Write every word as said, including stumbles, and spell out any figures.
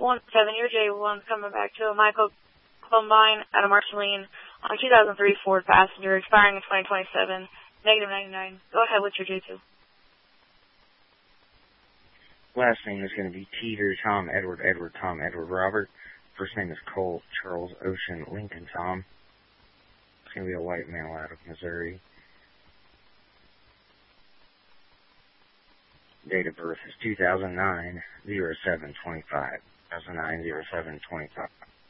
one seven, your J one coming back to a Michael Columbine out of Marceline on a two thousand three Ford Passenger expiring in twenty twenty-seven, negative ninety-nine. Go ahead with your J two. Last name is going to be Teeter, Tom, Edward, Edward, Tom, Edward, Robert. First name is Cole, Charles, Ocean, Lincoln, Tom. It's going to be a white male out of Missouri. Date of birth is two thousand nine, oh seven twenty-five. two thousand nine, oh seven twenty-five.